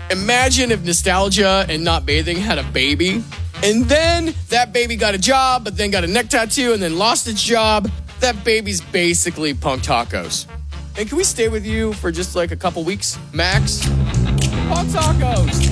Imagine if Nostalgia and Not Bathing had a baby, and then that baby got a job, but then got a neck tattoo, and then lost its job. That baby's basically Punk Tacos. And can we stay with you for just like a couple weeks, max? Punk Tacos!